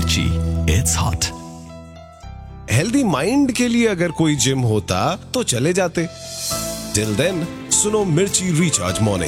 मिर्ची, it's hot. Healthy mind के लिए अगर कोई जिम होता तो चले जाते। टिल देन सुनो मिर्ची रिचार्ज मॉर्निंग।